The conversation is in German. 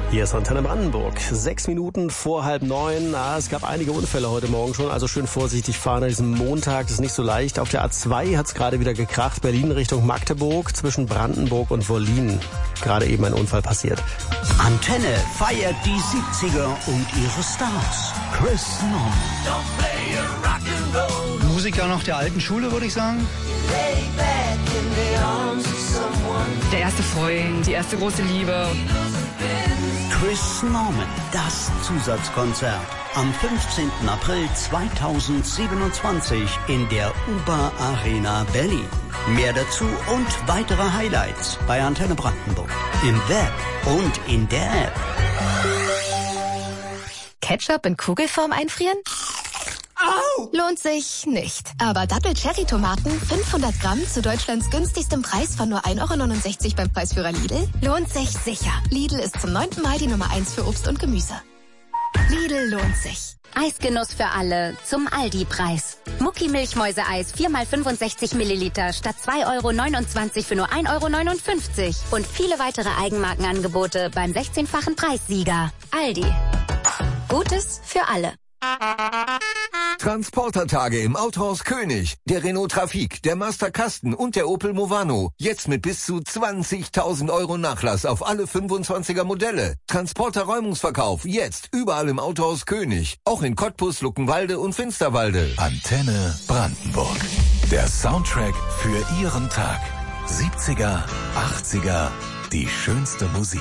Hier ist Antenne Brandenburg. 6 Minuten vor 8:30. Es gab einige Unfälle heute Morgen schon, also schön vorsichtig fahren an diesem Montag. Das ist nicht so leicht. Auf der A2 hat es gerade wieder gekracht. Berlin Richtung Magdeburg zwischen Brandenburg und Wollin. Gerade eben ein Unfall passiert. Antenne feiert die 70er und ihre Stars. Chris Norman. Musiker noch der alten Schule, würde ich sagen. Der erste Freund, die erste große Liebe. Chris Norman, das Zusatzkonzert. Am 15. April 2027 in der UBA Arena Berlin. Mehr dazu und weitere Highlights bei Antenne Brandenburg. Im Web und in der App. Ketchup in Kugelform einfrieren? Au! Lohnt sich nicht. Aber Double-Cherry-Tomaten, 500 Gramm zu Deutschlands günstigstem Preis von nur 1,69 € beim Preisführer Lidl, lohnt sich sicher. Lidl ist zum 9. Mal die Nummer 1 für Obst und Gemüse. Lidl lohnt sich. Eisgenuss für alle zum Aldi-Preis. Mucki Milchmäuse-Eis 4x65 Milliliter statt 2,29 € für nur 1,59 € Und viele weitere Eigenmarkenangebote beim 16-fachen Preissieger. Aldi. Gutes für alle. Transportertage im Autohaus König. Der Renault Trafic, der Master Kasten und der Opel Movano. Jetzt mit bis zu 20.000 € Nachlass auf alle 25er Modelle. Transporter-Räumungsverkauf jetzt überall im Autohaus König. Auch in Cottbus, Luckenwalde und Finsterwalde. Antenne Brandenburg. Der Soundtrack für Ihren Tag. 70er, 80er, die schönste Musik.